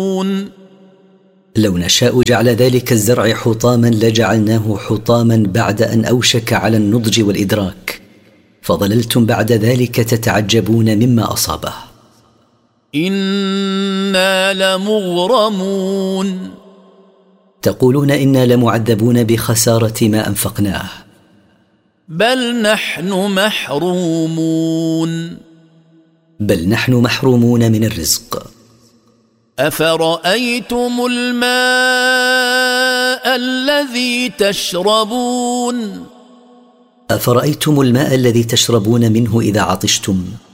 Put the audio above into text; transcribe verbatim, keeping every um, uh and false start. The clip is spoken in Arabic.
لو نشاء جعل ذلك الزرع حطاما لجعلناه حطاما بعد أن أوشك على النضج والإدراك، فظللتم بعد ذلك تتعجبون مما أصابه. إنا لمغرمون، تقولون إنا لمعذبون بخسارة ما أنفقناه. بل نحن محرومون، بل نحن محرومون من الرزق. أفرأيتم الماء الذي تشربون أفرأيتم الماء الذي تشربون منه إذا عطشتم؟